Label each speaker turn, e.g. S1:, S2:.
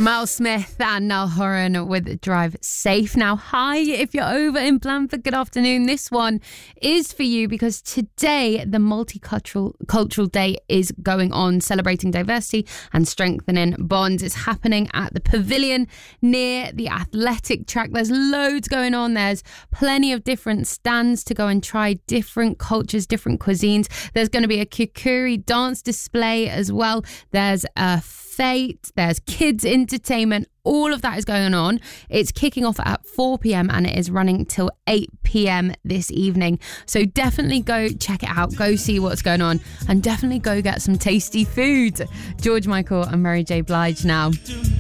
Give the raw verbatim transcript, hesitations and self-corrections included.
S1: Mel Smith and Niall Horan with Drive Safe. Now, hi, if you're over in Blandford, good afternoon. This one is for you because today the Multicultural Cultural Day is going on, celebrating diversity and strengthening bonds. It's happening at the Pavilion near the athletic track. There's loads going on. There's plenty of different stands to go and try different cultures, different cuisines. There's going to be a Kikuri dance display as well. There's a fete, there's kids entertainment, all of that is going on. It's kicking off at four p.m. and it is running till eight p.m. this evening. So definitely go check it out, go see what's going on, and definitely go get some tasty food. George Michael and Mary J. Blige now.